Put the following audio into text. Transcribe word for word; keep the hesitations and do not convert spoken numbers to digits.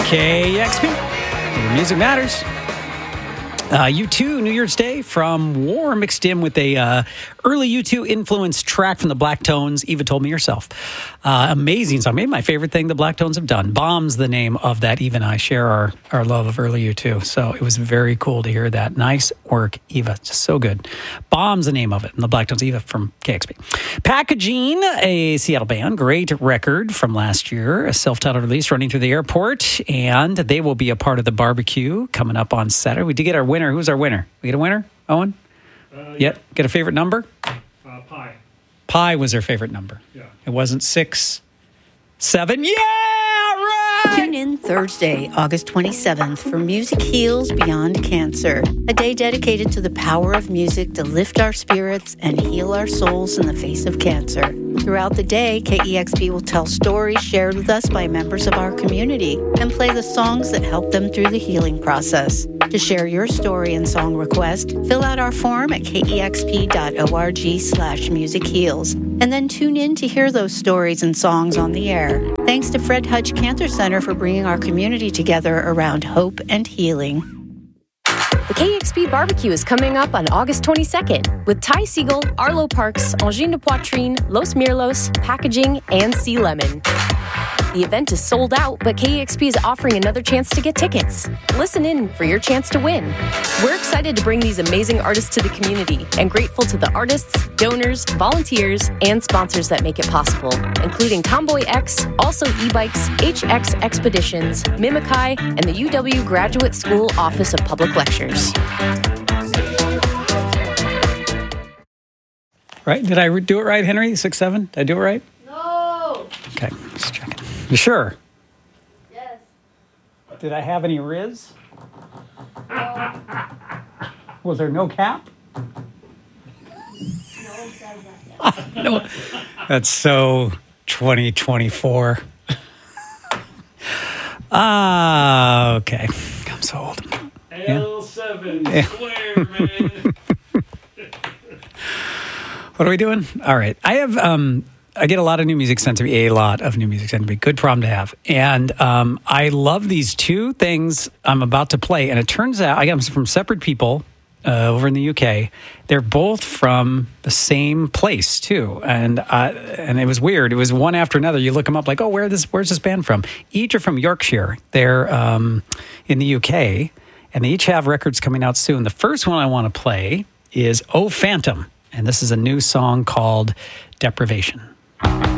K X P, where music matters. Uh, U two, New Year's Day from War, mixed in with a uh, early U two influenced track from the Black Tones. Eva told me herself. Uh, amazing song. Maybe my favorite thing the Black Tones have done. Bomb's the name of that. Eva and I share our, our love of early U two. So it was very cool to hear that. Nice work, Eva. Just so good. Bomb's the name of it. And the Black Tones, Eva from K X P. Packaging, a Seattle band. Great record from last year. A self-titled release running through the airport. And they will be a part of the barbecue coming up on Saturday. We did get our winner. Who's our winner? We get a winner, Owen? Uh, yeah. Yep. Get a favorite number? Uh, pi. Pi was her favorite number. Yeah. It wasn't six, seven. Yeah, right! Tune in Thursday, August twenty-seventh for Music Heals Beyond Cancer, a day dedicated to the power of music to lift our spirits and heal our souls in the face of cancer. Throughout the day, K E X P will tell stories shared with us by members of our community and play the songs that help them through the healing process. To share your story and song request, fill out our form at kexp.org slash music heals, and then tune in to hear those stories and songs on the air. Thanks to Fred Hutch Cancer Center for bringing our community together around hope and healing. The K X P Barbecue is coming up on August twenty-second with Ty Siegel, Arlo Parks, Angine de Poitrine, Los Mirlos, Packaging, and Sea Lemon. The event is sold out, but K X P is offering another chance to get tickets. Listen in for your chance to win. We're excited to bring these amazing artists to the community and grateful to the artists, donors, volunteers, and sponsors that make it possible, including Tomboy X, Also E-Bikes, H X Expeditions, Mimikai, and the U W Graduate School Office of Public Lectures. Right? Did I do it right, Henry? Six, seven? Did I do it right? No. Okay, just checking. You sure? Yes. Did I have any Riz? No. Was there no cap? No one says that yet. No. That's so twenty twenty-four. Ah, uh, okay. I'm so old. L seven Yeah. square, man. What are we doing? All right. I have, um, I get a lot of new music sent to me, a lot of new music sent to me. Good problem to have. And um, I love these two things I'm about to play. And it turns out, I got them from separate people uh, over in the U K. They're both from the same place, too. And uh, and it was weird. It was one after another. You look them up like, oh, where this? Where's this band from? Each are from Yorkshire. They're um, in the U K. And they each have records coming out soon. The first one I want to play is Oh Phantom. And this is a new song called Deprivation.